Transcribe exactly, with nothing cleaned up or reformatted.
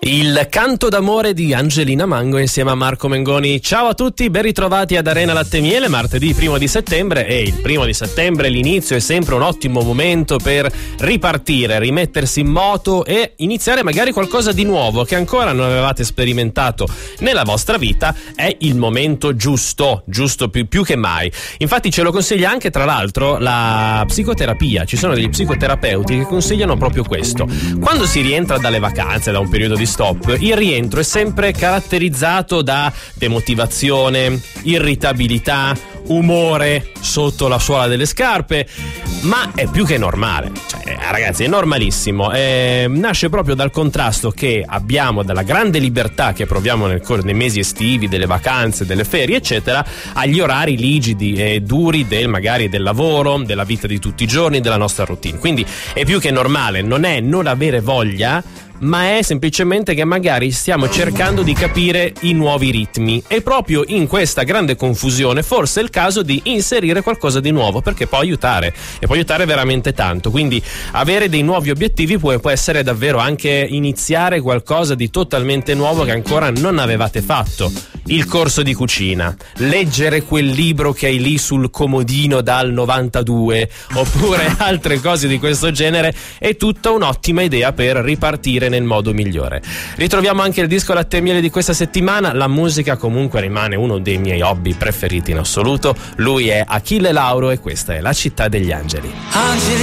Il canto d'amore di Angelina Mango insieme a Marco Mengoni. Ciao a tutti, ben ritrovati ad Arena Latte Miele, martedì primo di settembre. E il primo di settembre, l'inizio, è sempre un ottimo momento per ripartire, rimettersi in moto e iniziare magari qualcosa di nuovo che ancora non avevate sperimentato nella vostra vita. È il momento giusto, giusto più, più che mai. Infatti ce lo consiglia anche, tra l'altro, la psicoterapia. Ci sono degli psicoterapeuti che consigliano proprio questo. Quando si rientra dalle vacanze, da un periodo di stop, il rientro è sempre caratterizzato da demotivazione, irritabilità, umore sotto la suola delle scarpe, ma è più che normale, cioè, ragazzi, è normalissimo. Eh, nasce proprio dal contrasto che abbiamo, dalla grande libertà che proviamo nel corso dei mesi estivi, delle vacanze, delle ferie, eccetera, agli orari rigidi e duri del magari del lavoro, della vita di tutti i giorni, della nostra routine. Quindi è più che normale, non è non avere voglia, ma è semplicemente che magari stiamo cercando di capire i nuovi ritmi, e proprio in questa grande confusione forse è il caso di inserire qualcosa di nuovo, perché può aiutare e può aiutare veramente tanto. Quindi avere dei nuovi obiettivi può, può essere davvero anche iniziare qualcosa di totalmente nuovo che ancora non avevate fatto. Il corso di cucina, leggere quel libro che hai lì sul comodino dal novantadue, oppure altre cose di questo genere, è tutta un'ottima idea per ripartire nel modo migliore. Ritroviamo anche il disco Latte e Miele di questa settimana. La musica comunque rimane uno dei miei hobby preferiti in assoluto. Lui è Achille Lauro e questa è La città degli angeli. Angeli